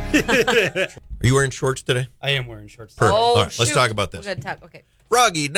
Are you wearing shorts today? I am wearing shorts. Perfect. Oh, All right, let's talk about this. We're gonna talk. Okay. Froggy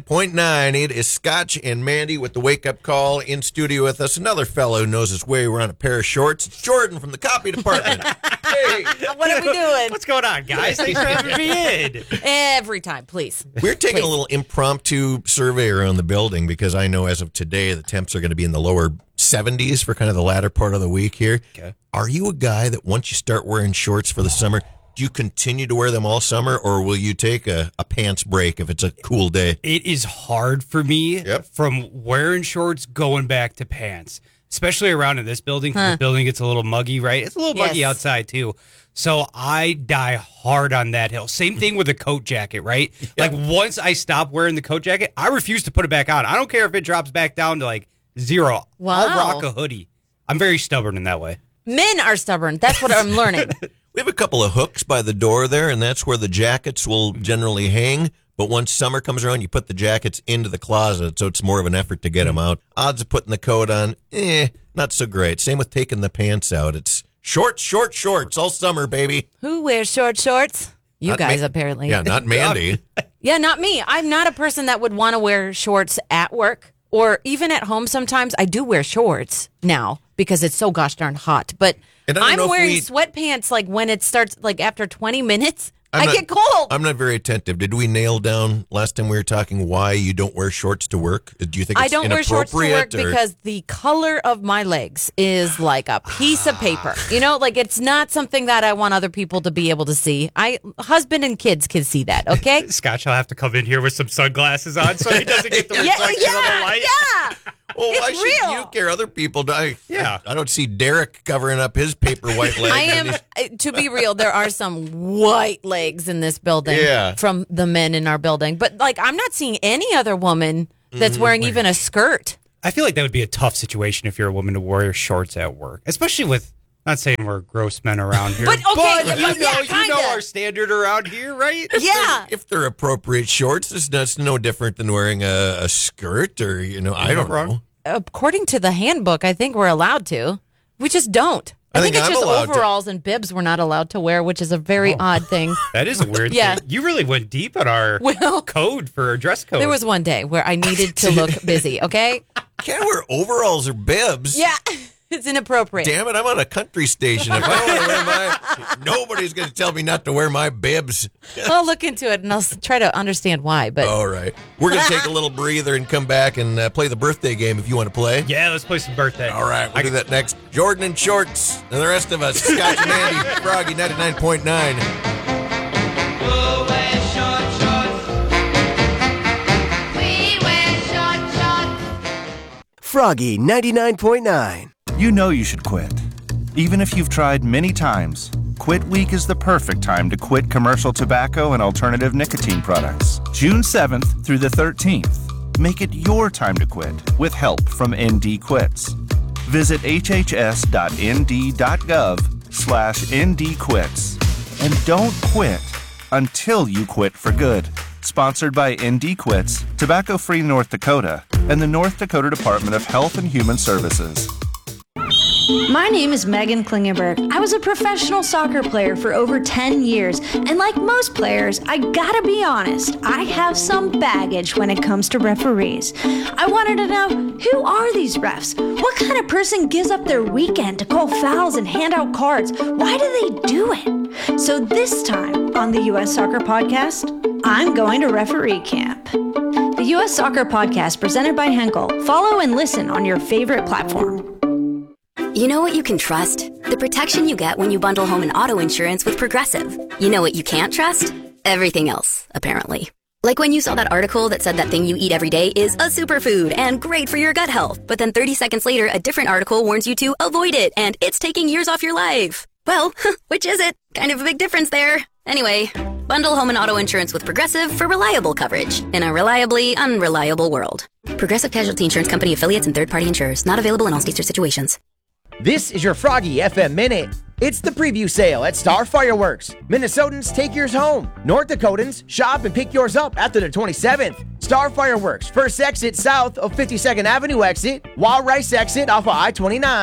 99.9. It is Scotch and Mandy with the wake-up call in studio with us. Another fellow who knows his way around a pair of shorts. It's Jordan from the copy department. Hey. What are we doing? What's going on, guys? Thanks for having me in. Every time, please. We're taking a little impromptu survey around the building because I know as of today the temps are going to be in the lower 70s for kind of the latter part of the week here. Okay. Are you a guy that once you start wearing shorts for the summer, do you continue to wear them all summer, or will you take a pants break if it's a cool day? It is hard for me from wearing shorts going back to pants, especially around in this building. 'Cause the building gets a little muggy, right? It's a little muggy outside, too. So I die hard on that hill. Same thing with a coat jacket, right? Like once I stop wearing the coat jacket, I refuse to put it back on. I don't care if it drops back down to like 0. Wow. I'll rock a hoodie. I'm very stubborn in that way. Men are stubborn. That's what I'm learning. We have a couple of hooks by the door there, and that's where the jackets will generally hang. But once summer comes around, you put the jackets into the closet, so it's more of an effort to get them out. Odds of putting the coat on, not so great. Same with taking the pants out. It's shorts all summer, baby. Who wears shorts? You Not guys, me. apparently. Yeah, not Mandy. Yeah, not me. I'm not a person that would want to wear shorts at work or even at home sometimes. I do wear shorts now because it's so gosh darn hot. But And I don't know I'm if wearing we- sweatpants like when it starts, like after 20 minutes, I get cold. I'm not very attentive. Did we nail down last time we were talking why you don't wear shorts to work? Do you think it's I don't wear shorts to work inappropriate, or- because the color of my legs is like a piece of paper. You know, like it's not something that I want other people to be able to see. Husband and kids can see that, okay? Scotch will have to come in here with some sunglasses on so he doesn't get the reflection of the light. Yeah. Well, why It's should real. you care? Other people die. Yeah. I don't see Derek covering up his paper white legs. I am, to be real, there are some white legs in this building from the men in our building. But, like, I'm not seeing any other woman that's wearing even a skirt. I feel like that would be a tough situation if you're a woman to wear shorts at work, especially with, not saying we're gross men around here, But, okay, but yeah, you know kinda. our standard around here, right? Yeah. If they're appropriate shorts, that's no different than wearing a skirt or, I don't know. According to the handbook, I think we're allowed to. We just don't. I think it's I'm just allowed to. overalls and bibs we're not allowed to wear, which is a very odd thing. That is a weird Yeah. thing. You really went deep on our code for our dress code. There was one day where I needed to look busy, okay? Can't wear overalls or bibs. Yeah, it's inappropriate. Damn it, I'm on a country station. If I want to wear nobody's going to tell me not to wear my bibs. I'll look into it and I'll try to understand why. But All right. We're going to take a little breather and come back and play the birthday game if you want to play. Yeah, let's play some birthday. All right, we'll do that next. Jordan and Shorts and the rest of us. Scotch and Andy, Froggy 99.9. Froggy 99.9. You know you should quit. Even if you've tried many times, Quit Week is the perfect time to quit commercial tobacco and alternative nicotine products. June 7th through the 13th. Make it your time to quit with help from ND Quits. Visit hhs.nd.gov/ndquits. And don't quit until you quit for good. Sponsored by ND Quits, Tobacco Free North Dakota, and the North Dakota Department of Health and Human Services. My name is Megan Klingenberg. I was a professional soccer player for over 10 years, and like most players, I gotta be honest, I have some baggage when it comes to referees. I wanted to know, who are these refs? What kind of person gives up their weekend to call fouls and hand out cards? Why do they do it? So this time on the U.S. Soccer Podcast, I'm going to referee camp. The U.S. Soccer Podcast presented by Henkel. Follow and listen on your favorite platform. You know what you can trust? The protection you get when you bundle home and auto insurance with Progressive. You know what you can't trust? Everything else, apparently. Like when you saw that article that said that thing you eat every day is a superfood and great for your gut health. But then 30 seconds later, a different article warns you to avoid it and it's taking years off your life. Well, which is it? Kind of a big difference there. Anyway, bundle home and auto insurance with Progressive for reliable coverage in a reliably unreliable world. Progressive Casualty Insurance Company affiliates and third-party insurers. Not available in all states or situations. This is your Froggy FM Minute. It's the preview sale at Star Fireworks. Minnesotans, take yours home. North Dakotans, shop and pick yours up after the 27th. Star Fireworks, first exit south of 52nd Avenue exit, Wild Rice exit off of I-29.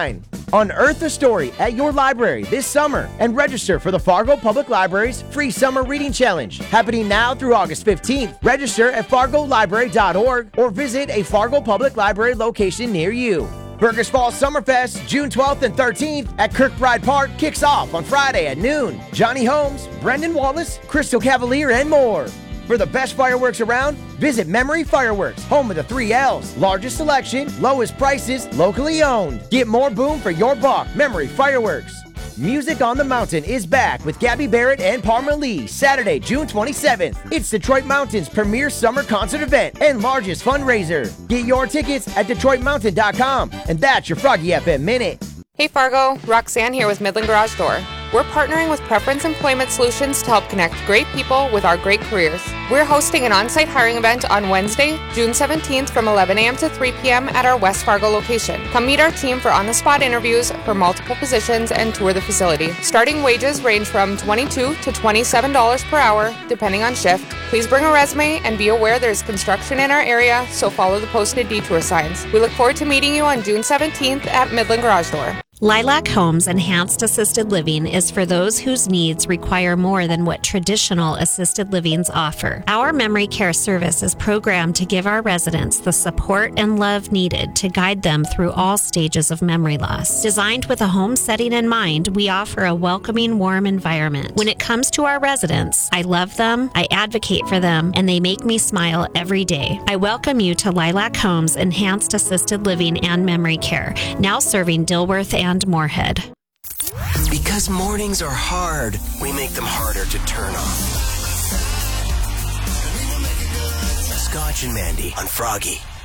Unearth a story at your library this summer and register for the Fargo Public Library's free summer reading challenge, happening now through August 15th. Register at fargolibrary.org or visit a Fargo Public Library location near you. Burgers Fall Summerfest, June 12th and 13th at Kirkbride Park kicks off on Friday at noon. Johnny Holmes, Brendan Wallace, Crystal Cavalier, and more. For the best fireworks around, visit Memory Fireworks, home of the 3 L's. Largest selection, lowest prices, locally owned. Get more boom for your buck. Memory Fireworks. Music on the Mountain is back with Gabby Barrett and Parma Lee, Saturday, June 27th. It's Detroit Mountain's premier summer concert event and largest fundraiser. Get your tickets at DetroitMountain.com. And that's your Froggy FM Minute. Hey Fargo, Roxanne here with Midland Garage Door. We're partnering with Preference Employment Solutions to help connect great people with our great careers. We're hosting an on-site hiring event on Wednesday, June 17th from 11 a.m. to 3 p.m. at our West Fargo location. Come meet our team for on-the-spot interviews for multiple positions and tour the facility. Starting wages range from $22 to $27 per hour, depending on shift. Please bring a resume and be aware there's construction in our area, so follow the posted detour signs. We look forward to meeting you on June 17th at Midland Garage Door. Lilac Homes Enhanced Assisted Living is for those whose needs require more than what traditional assisted livings offer. Our memory care service is programmed to give our residents the support and love needed to guide them through all stages of memory loss. Designed with a home setting in mind, we offer a welcoming, warm environment. When it comes to our residents, I love them, I advocate for them, and they make me smile every day. I welcome you to Lilac Homes Enhanced Assisted Living and Memory Care, now serving Dilworth and Moorhead. Because mornings are hard, we make them harder to turn off. Scotch and Mandy on Froggy.